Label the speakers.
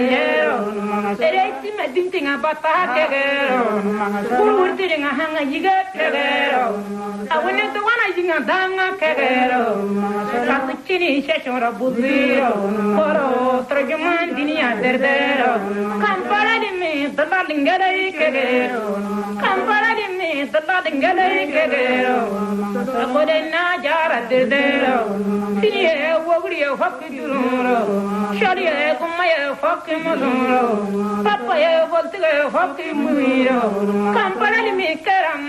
Speaker 1: Eresi medinga batake kururtinga hanga yiga kegero awene to wana jinga danga kegero katchini sheshora buziro koro trojuman dinia derdero kampara di me dalingere kegero kampara di me dalingere kegero akode na jara derdero tiye wogriye fakiduro shariye kumaye fakimuro papa ye volte fakimuro kampara di me karam